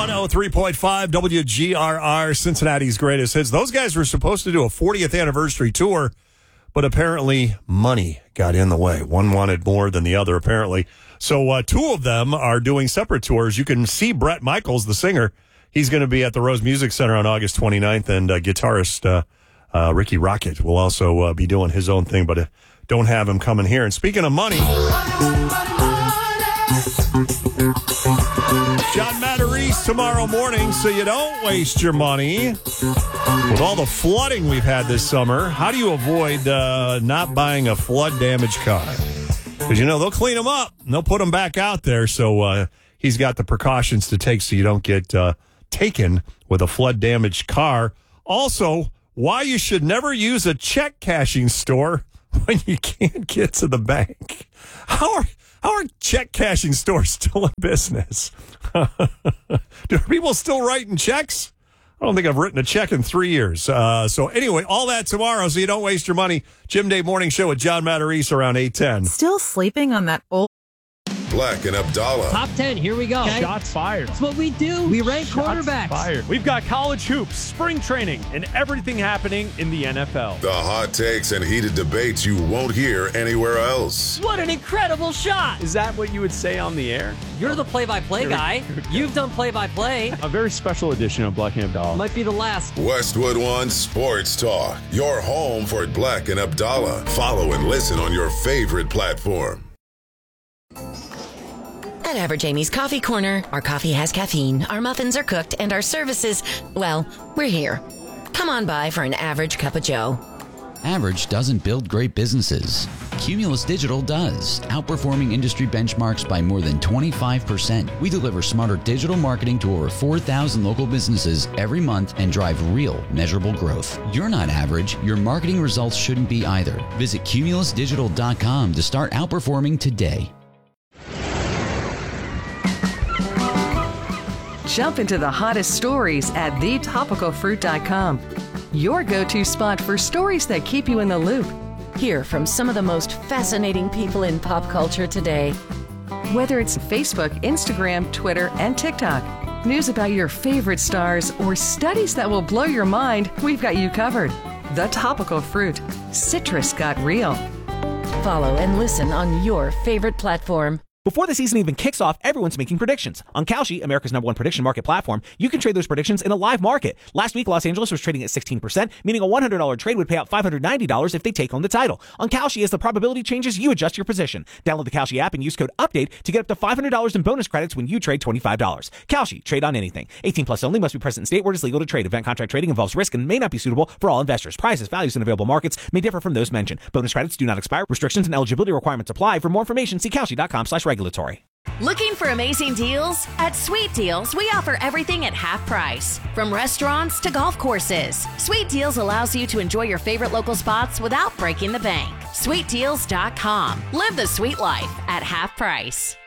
103.5 WGRR, Cincinnati's greatest hits. Those guys were supposed to do a 40th anniversary tour, but apparently money got in the way. One wanted more than the other, apparently. So two of them are doing separate tours. You can see Bret Michaels, the singer. He's going to be at the Rose Music Center on August 29th, and guitarist Ricky Rocket will also be doing his own thing, but don't have him coming here. And speaking of money, John Matarese tomorrow morning, so you don't waste your money. With all the flooding we've had this summer, how do you avoid not buying a flood-damaged car? Because, you know, they'll clean them up, and they'll put them back out there, so he's got the precautions to take so you don't get taken with a flood-damaged car. Also, why you should never use a check cashing store when you can't get to the bank. How are check cashing stores still in business? Do people still writing checks? I don't think I've written a check in 3 years. So anyway, all that tomorrow so you don't waste your money. Jim Day Morning Show with John Matarese around 8:10. Still sleeping on that old... Black and Abdallah. Top 10, here we go. Okay. Shots fired. That's what we do. We rank quarterbacks. Fired. We've got college hoops, spring training, and everything happening in the NFL. The hot takes and heated debates you won't hear anywhere else. What an incredible shot. Is that what you would say on the air? You're the play-by-play guy. You've done play-by-play. A very special edition of Black and Abdallah. Might be the last. Westwood One Sports Talk. Your home for Black and Abdallah. Follow and listen on your favorite platform. At Average Amy's Coffee Corner, our coffee has caffeine, our muffins are cooked, and our services, well, we're here. Come on by for an average cup of joe. Average doesn't build great businesses. Cumulus Digital does, outperforming industry benchmarks by more than 25%. We deliver smarter digital marketing to over 4,000 local businesses every month and drive real, measurable growth. You're not average. Your marketing results shouldn't be either. Visit cumulusdigital.com to start outperforming today. Jump into the hottest stories at thetopicalfruit.com. Your go-to spot for stories that keep you in the loop. Hear from some of the most fascinating people in pop culture today. Whether it's Facebook, Instagram, Twitter, and TikTok, news about your favorite stars, or studies that will blow your mind, we've got you covered. The Topical Fruit. Citrus got real. Follow and listen on your favorite platform. Before the season even kicks off, everyone's making predictions. On Kalshi, America's #1 prediction market platform, you can trade those predictions in a live market. Last week, Los Angeles was trading at 16%, meaning a $100 trade would pay out $590 if they take home the title. On Kalshi, as the probability changes, you adjust your position. Download the Kalshi app and use code UPDATE to get up to $500 in bonus credits when you trade $25. Kalshi, trade on anything. 18 plus only, must be present in state where it is legal to trade. Event contract trading involves risk and may not be suitable for all investors. Prices, values, and available markets may differ from those mentioned. Bonus credits do not expire. Restrictions and eligibility requirements apply. For more information, see Kalshi.com/regulatory. Looking for amazing deals? At Sweet Deals, we offer everything at half price. From restaurants to golf courses, Sweet Deals allows you to enjoy your favorite local spots without breaking the bank. SweetDeals.com. Live the sweet life at half price.